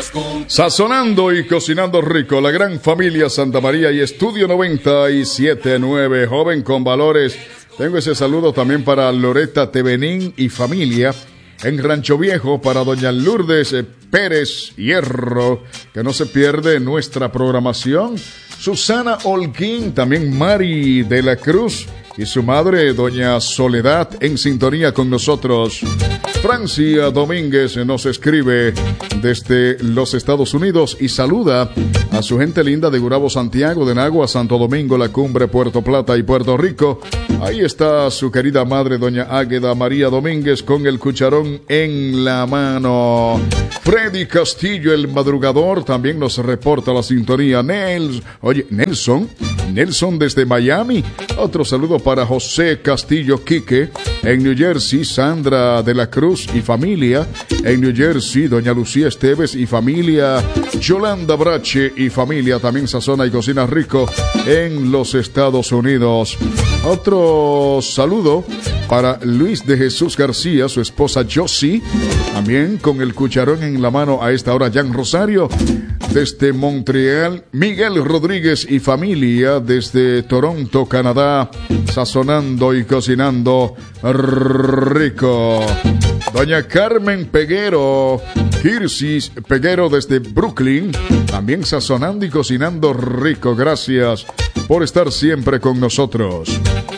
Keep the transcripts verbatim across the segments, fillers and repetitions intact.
Sazonando y cocinando rico, la gran familia Santa María y Estudio noventa y siete punto nueve, joven con valores. Tengo ese saludo también para Loreta Tevenín y familia en Rancho Viejo, para doña Lourdes Pérez Hierro, que no se pierde nuestra programación. Susana Holguín, también Mari de la Cruz y su madre, doña Soledad, en sintonía con nosotros. Francia Domínguez nos escribe desde los Estados Unidos y saluda a su gente linda de Gurabo, Santiago, de Nagua, Santo Domingo, La Cumbre, Puerto Plata y Puerto Rico. Ahí está su querida madre, doña Águeda María Domínguez, con el cucharón en la mano. Freddy Castillo, el madrugador, también nos reporta la sintonía. Nels, oye, Nelson, Nelson desde Miami. Otro saludo para José Castillo Quique en New Jersey, Sandra de la Cruz y familia en New Jersey, doña Lucía Esteves y familia, Yolanda Brache y familia, también sazona y cocina rico en los Estados Unidos. Otro saludo para Luis de Jesús García, su esposa Josie, también con el cucharón en la mano a esta hora, Jan Rosario desde Montreal, Miguel Rodríguez y familia desde Toronto, Canadá, sazonando y cocinando rico. Doña Carmen Peguero, Kirsis Peguero desde Brooklyn, también sazonando y cocinando rico. Gracias por estar siempre con nosotros.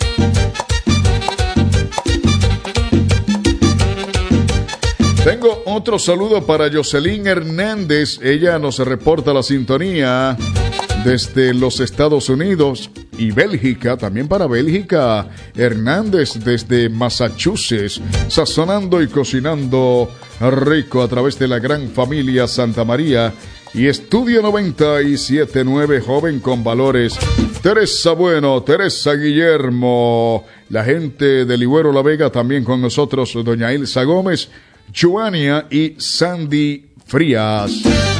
Tengo otro saludo para Jocelyn Hernández. Ella nos reporta la sintonía desde los Estados Unidos y Bélgica, también para Bélgica. Hernández desde Massachusetts, sazonando y cocinando rico a través de la gran familia Santa María y Estudio noventa y siete punto nueve, joven con valores. Teresa Bueno, Teresa Guillermo, la gente de Ligüero La Vega, también con nosotros, doña Elsa Gómez, Joania y Sandy Frías.